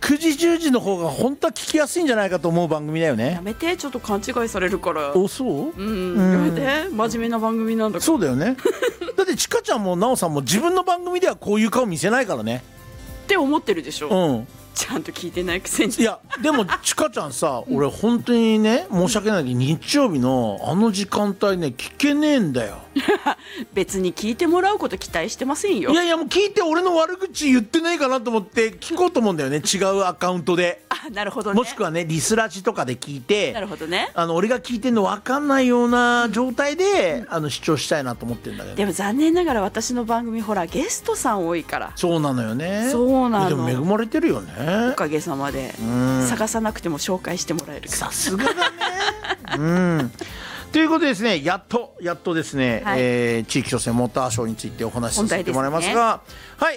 9時10時の方が本当は聞きやすいんじゃないかと思う番組だよね。 やめて、ちょっと勘違いされるから。 お、そう？ やめて、真面目な番組なんだから。 そうだよねだってちかちゃんもなおさんも自分の番組ではこういう顔見せないからねって思ってるでしょ。ちゃんと聞いてないくせに。 いやでもちかちゃんさ俺本当にね申し訳ないけど日曜日のあの時間帯ね聞けねえんだよ別に聞いてもらうこと期待してませんよ。 いやいやもう聞いて俺の悪口言ってないかなと思って聞こうと思うんだよね違うアカウントで。 あ、なるほどね。 もしくはねリスラジとかで聞いて、 なるほどね。 俺が聞いてんの分かんないような状態で、視聴したいなと思ってるんだけど。 でも残念ながら私の番組ほらゲストさん多いから。 そうなのよね。 そうなの。 でも恵まれてるよね。 おかげさまで探さなくても紹介してもらえるから。 さすがだねということでですね、やっとですね、 はい、 地域諸選モーターショーについてお話しさせてもらいますが、はい、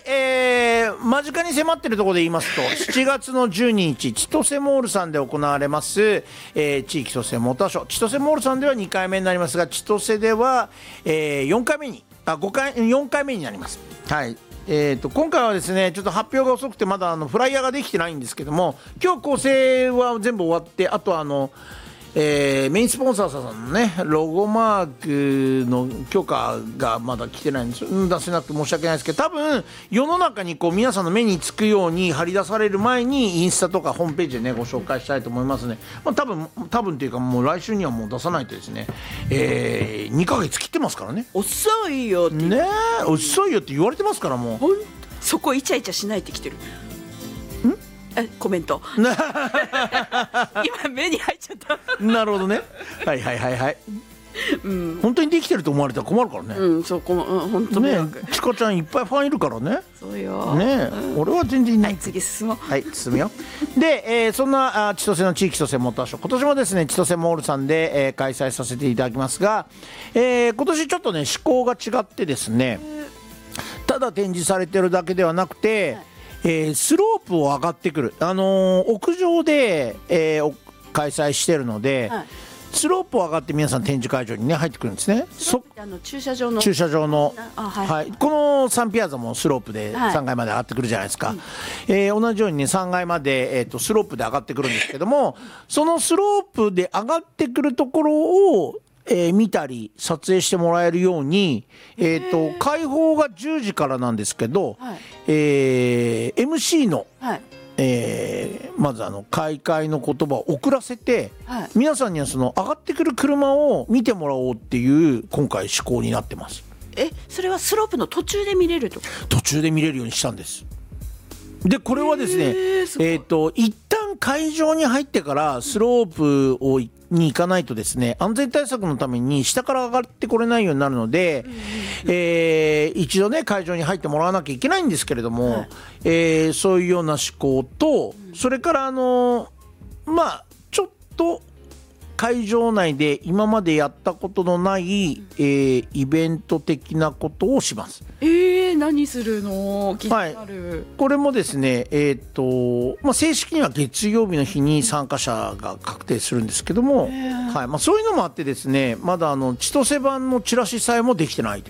間近に迫っているところで言いますと7月の12日千歳モールさんで行われます、地域諸選モーターショー、千歳モールさんでは2回目になりますが千歳では、4回目になります。はい、今回はですねちょっと発表が遅くてまだフライヤーができてないんですけども、今日構成は全部終わって、あとはメインスポンサーさんのねロゴマークの許可がまだ来てないんです。出せなくて申し訳ないですけど、多分世の中にこう皆さんの目につくように貼り出される前にインスタとかホームページでねご紹介したいと思いますね。多分というかもう来週にはもう出さないとですね、2ヶ月切ってますからね。 遅いよってね、遅いよって言われてますからもう。 そこイチャイチャしないってきてる。コメント今目に入っちゃったなるほどね。はいはいはいはい、本当にできてると思われたら困るからね。 そう本当ね。 ちかちゃんいっぱいファンいるからね。 そうよね、俺は全然いない。 はい、次進もう。 はい、進むよで、そんな千歳の地域諸選モーターショー、今年もですね千歳モールさんで、開催させていただきますが、今年ちょっとね趣向が違ってですね、ただ展示されてるだけではなくて、スロープを上がってくる、屋上で、開催してるので、スロープを上がって皆さん展示会場にね入ってくるんですね。 駐車場のこのサンピアザもスロープで3階まで上がってくるじゃないですか。同じようにね3階まで、スロープで上がってくるんですけども、そのスロープで上がってくるところを見たり撮影してもらえるように、開放が10時からなんですけど、MC の、まず開会の言葉を遅らせて、皆さんにはその上がってくる車を見てもらおうっていう今回趣向になってます。 それはスロープの途中で見れると？ 途中で見れるようにしたんです。でこれはですね、一旦会場に入ってからスロープに行かないとですね、安全対策のために下から上がってこれないようになるので、一度ね会場に入ってもらわなきゃいけないんですけれども、そういうような思考と、それからちょっと会場内で今までやったことのない、イベント的なことをします。 何するの？気になる。 これもですね、正式には月曜日の日に参加者が確定するんですけども、そういうのもあってですね、まだ千歳版のチラシさえもできてないという。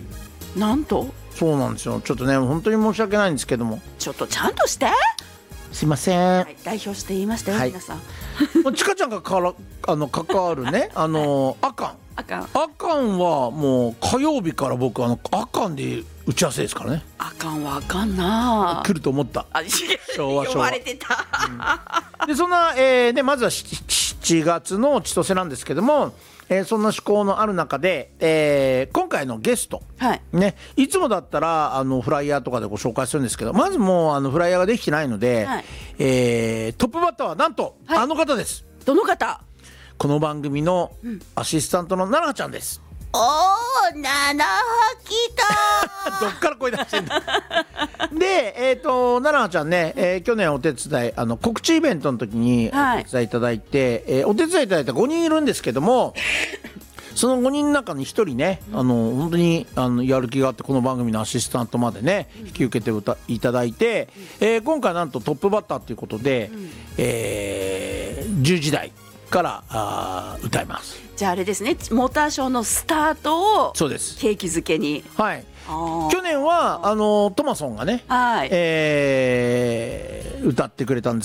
なんと？ そうなんですよ。ちょっとね本当に申し訳ないんですけども、 ちょっとちゃんとして。 すいません、 代表して言いましたよ、皆さん。 ちかちゃんが関わるねアカンはもう火曜日から僕アカンで打ち合わせですからね。 アカンはあかんな。 来ると思った。 昭和呼ばれてた。 でそんな、まずは7月の千歳なんですけども、そんな趣向のある中で、今回のゲスト、いつもだったらフライヤーとかでご紹介するんですけど、まずもうフライヤーができてないので、トップバッターはなんと、あの方です。 どの方？ この番組のアシスタントの奈々ちゃんです。 奈々来たどっから声出してんだで、奈々ちゃんね、去年お手伝い告知イベントの時にお手伝いいただいて、お手伝いいただいた5人いるんですけどもその5人の中に1人ね、本当にやる気があってこの番組のアシスタントまでね引き受けていただいて、今回なんとトップバッターということで、10時台から歌います。 じゃああれですね、モーターショーのスタートをそうです景気づけに。 去年はトマソンがね、歌ってくれたんです